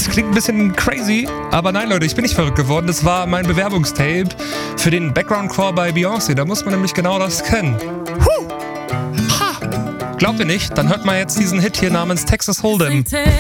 Das klingt ein bisschen crazy, aber nein, Leute, ich bin nicht verrückt geworden. Das war mein Bewerbungstape für den Background-Core bei Beyoncé. Da muss man nämlich genau das kennen. Ha! Glaubt ihr nicht? Dann hört mal jetzt diesen Hit hier namens Texas Hold'em.